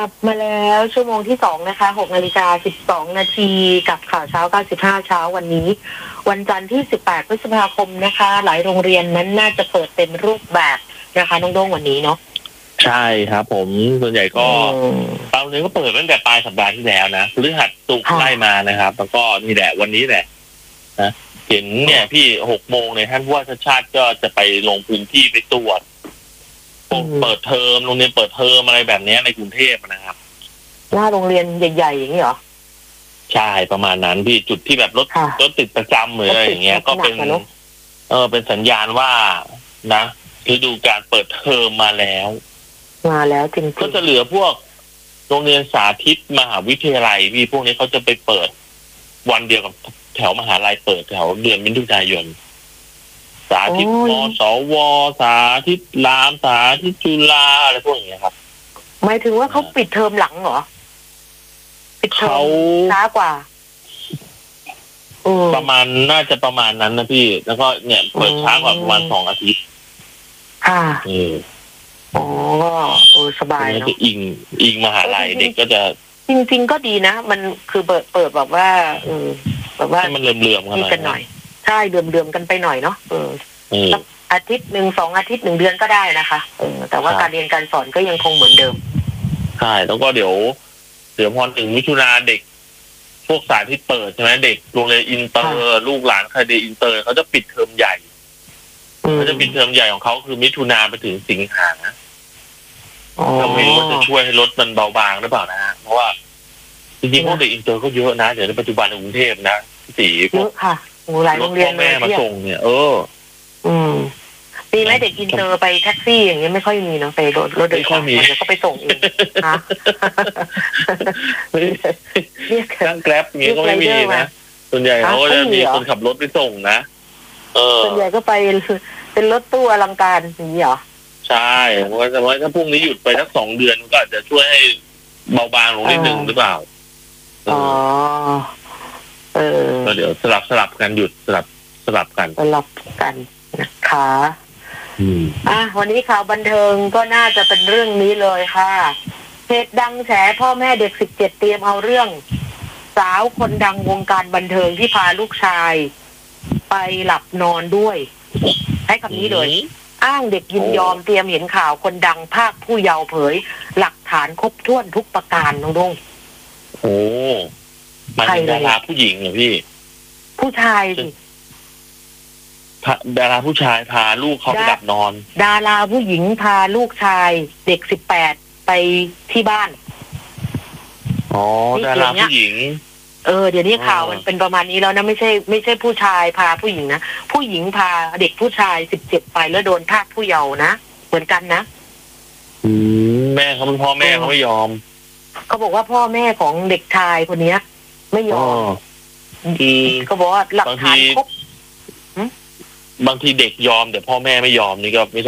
กลับมาแล้วชั่วโมงที่2นะคะ6:12 นาทีกับข่าวเช้า95เช้าวันนี้วันจันทร์ที่18พฤษภาคมนะคะหลายโรงเรียนนั้นน่าจะเปิดเต็มรูปแบบนะคะน้องโด้งวันนี้เนาะใช่ครับผมส่วนใหญ่ก็บางโรงเรียนก็เปิดตั้งแต่ปลายสัปดาห์ที่แล้วนะพฤหัสศุกร์ไล่มานะครับแล้วก็นี่แหละวันนี้แหละนะเห็นเนี่ยพี่6 โมงเนี่ยท่านผู้ว่าชาติก็จะไปลงพื้นที่ไปตรวจเปิดเทอมโรงเรียนเปิดเทอมอะไรแบบนี้ในกรุงเทพนะครับหน้าโรงเรียนใหญ่ๆอย่างนี้เหรอใช่ประมาณนั้นพี่จุดที่แบบรถติดประจำหรืออะไรอย่างเงี้ยก็เป็นเป็นสัญญาณว่านะฤดูการเปิดเทอมมาแล้วจริงๆก็จะเหลือพวกโรงเรียนสาธิตมหาวิทยาลัยพี่พวกนี้เขาจะไปเปิดวันเดียวกับแถวมหาลัยเปิดแถวเดือนมิถุนายนสาธิตมสวสาธิตรามสาธิตจุฬาอะไรพวกอย่างเงี้ยครับหมายถึงว่าเขาปิดเทอมหลังเหรอปิดเทอมช้ากว่าประมาณน่าจะประมาณนั้นนะพี่แล้วก็เนี่ยเปิดช้ากว่าประมาณ2 อาทิตย์ค่ะสบายเนาะอิงมหาลัยเด็กก็จะจริงๆก็ดีนะมันคือเปิดแบบว่าแบบว่ามันเลื่อมๆกันหน่อยใช่เลื่อมกันไปหน่อยเนาะอาทิตย์1 2 อาทิตย์1 เดือนก็ได้นะคะแต่ว่าการเรียนการสอนก็ยังคงเหมือนเดิมใช่แล้วก็เดี๋ยวพอถึงมิถุนาเด็กพวกสายที่เปิดใช่ไหมเด็กโรงเรียนอินเตอร์ลูกหลานใครเรียนอินเตอร์เขาจะปิดเทอมใหญ่เขาจะปิดเทอมใหญ่ของเขาคือมิถุนาไปถึงสิงหาเราไม่รู้ว่าจะช่วยให้ลดมันเบาบางหรือเปล่านะฮะเพราะว่าจริงๆพวกเด็กอินเตอร์ก็เยอะนะเดี๋ยวในปัจจุบันในกรุงเทพนะสีเยอะค่ะหลายโรงเรียนแม่มาส่งเนี่ยมีไหมเด็กอินเตอร์ไปแท็กซี่อย่างเงี้ยไม่ค่อยมีเนาะไปรถโดยสารเดี๋ยวก็ไปส่งเองนะนั่งแกร็บอย่างเงี้ยก็ไม่มีนะส่วนใหญ่เขาก็จะมีคนขับรถไปส่งนะส่วนใหญ่ก็ไปเป็นรถตู้อลังการอย่างนี้เหรอใช่เพราะว่าถ้าพรุ่งนี้หยุดไปสัก2 เดือนก็อาจจะช่วยให้เบาบางลงนิดนึงหรือเปล่าก็เดี๋ยวสลับกันหยุดสลับกันนะคะวันนี้ข่าวบันเทิงก็น่าจะเป็นเรื่องนี้เลยค่ะเพจดังแฉพ่อแม่เด็ก17เตรียมเอาเรื่องสาวคนดังวงการบันเทิงที่พาลูกชายไปหลับนอนด้วยให้คำนี้เลยอ้างเด็กยินยอมเตรียมเห็นข่าวคนดังภาคผู้เยาว์เผยหลักฐานครบถ้วนทุกประการน้องดงมันเป็นดาราผู้หญิงเหรอพี่ผู้ชายสิดาราผู้ชายพาลูกเขาไปหลับนอนดาราผู้หญิงพาลูกชายเด็ก18ไปที่บ้านดาราผู้หญิงเดี๋ยวนี้ข่าวมันเป็นประมาณนี้แล้วนะไม่ใช่ผู้ชายพาผู้หญิงนะผู้หญิงพาเด็กผู้ชาย17ไปแล้วโดนภาคผู้เยาว์นะเหมือนกันนะแม่เขาเป็นพ่อแม่เขาไม่ยอมเขาบอกว่าพ่อแม่ของเด็กชายคนนี้ไม่ยอมเขาบอกว่าหลักฐานครบบางทีเด็กยอมแต่พ่อแม่ไม่ยอมนี่ก็ไม่